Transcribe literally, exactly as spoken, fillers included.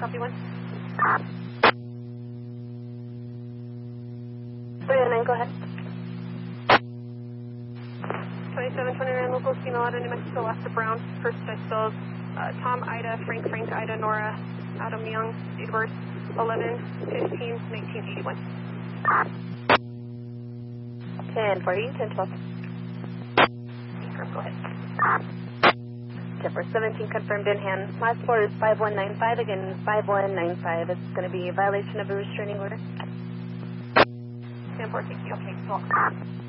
copy one. three oh nine, go ahead. twenty-seven twenty-nine local, female out of New Mexico, west of Brown. First pistol, uh, Tom, Ida, Frank, Frank, Ida, Nora, Adam Young, date of birth, eleven fifteen nineteen eighty-one. ten forty, ten twelve. Go ahead. Denver seventeen confirmed in hand. Last four is five one nine five, again five one nine five. It's going to be a violation of a restraining order. ten four, thank you. Okay, so